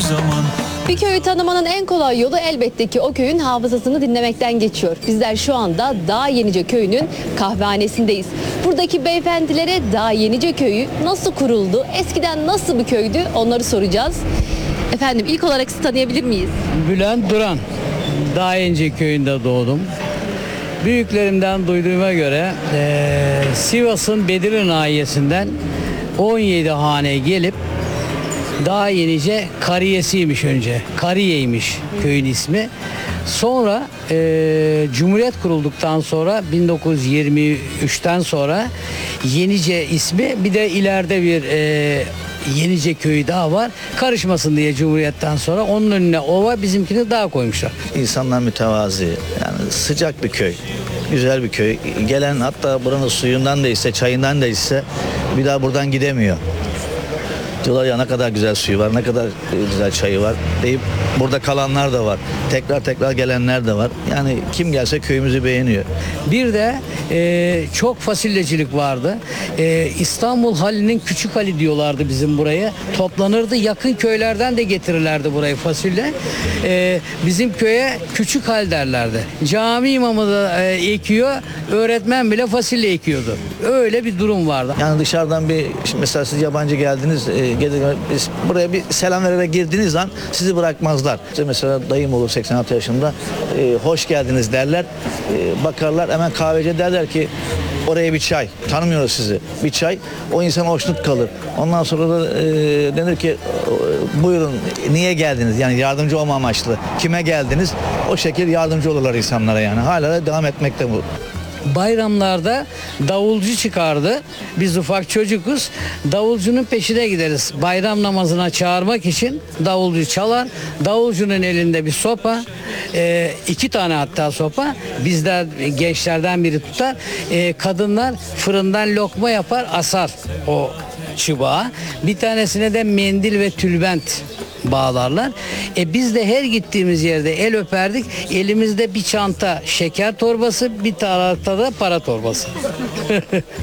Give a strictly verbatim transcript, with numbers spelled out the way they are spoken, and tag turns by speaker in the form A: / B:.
A: zaman.
B: Bir köyü tanımanın en kolay yolu elbette ki o köyün hafızasını dinlemekten geçiyor. Bizler şu anda Dağ Yenice Köyü'nün kahvehanesindeyiz. Buradaki beyefendilere Dağ Yenice Köyü nasıl kuruldu, eskiden nasıl bir köydü onları soracağız. Efendim ilk olarak sizi tanıyabilir miyiz?
C: Bülent Duran. Dağ Yenice köyünde doğdum. Büyüklerimden duyduğuma göre eee, Sivas'ın Bedirli nahiyesinden on yedi hane gelip Dağ Yenice Kariyesiymiş önce. Kariye'ymiş köyün ismi. Sonra eee, Cumhuriyet kurulduktan sonra bin dokuz yüz yirmi üçten sonra Yenice ismi, bir de ileride bir eee Yenice köyü daha var. Karışmasın diye Cumhuriyet'ten sonra onun önüne ova, bizimkini dağ koymuşlar.
D: İnsanlar mütevazi, yani sıcak bir köy, güzel bir köy. Gelen hatta buranın suyundan da ise, çayından da ise bir daha buradan gidemiyor. Diyorlar ya ne kadar güzel suyu var, ne kadar güzel çayı var deyip burada kalanlar da var. Tekrar tekrar gelenler de var. Yani kim gelse köyümüzü beğeniyor.
C: Bir de e, çok fasulyecilik vardı. E, İstanbul Hali'nin Küçük Hali diyorlardı bizim buraya. Toplanırdı, yakın köylerden de getirirlerdi buraya fasulye. E, bizim köye Küçük Hal derlerdi. Cami imamı da e, ekiyor, öğretmen bile fasulye ekiyordu. Öyle bir durum vardı.
D: Yani dışarıdan bir, şimdi mesela siz yabancı geldiniz, e, gelir, biz buraya bir selam vererek girdiğiniz an sizi bırakmazlar. İşte mesela dayım olur seksen altı yaşında, e, hoş geldiniz derler, e, bakarlar hemen kahveci derler ki oraya bir çay, tanımıyoruz sizi, bir çay, o insan hoşnut kalır. Ondan sonra da e, denir ki buyurun niye geldiniz, yani yardımcı olma amaçlı, kime geldiniz, o şekilde yardımcı olurlar insanlara, yani hala da devam etmekte bu.
C: Bayramlarda davulcu çıkardı. Biz ufak çocukuz. Davulcunun peşine gideriz. Bayram namazına çağırmak için davulcu çalar. Davulcunun elinde bir sopa. E, iki tane hatta sopa. Bizler gençlerden biri tutar. E, kadınlar fırından lokma yapar, asar o çubuğa. Bir tanesine de mendil ve tülbent bağlarlar. E biz de her gittiğimiz yerde el öperdik. Elimizde bir çanta şeker torbası, bir tarafta da para torbası.